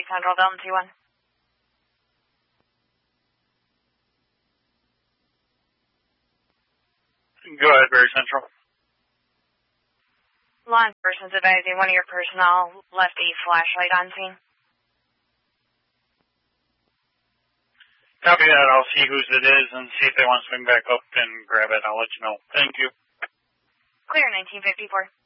Berry Central, Delta 2-1. Go ahead, Berry Central. Law enforcement's advising one of your personnel left a flashlight on scene. Copy that. I'll see whose it is and see if they want to swing back up and grab it. I'll let you know. Thank you. Clear 1954.